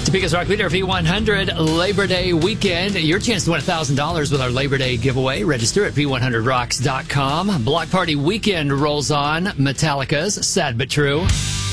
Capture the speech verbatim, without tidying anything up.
Topeka's Rock Leader V one hundred Labor Day weekend. Your chance to win one thousand dollars with our Labor Day giveaway. Register at V one hundred rocks dot com. Block Party weekend rolls on. Metallica's Sad But True.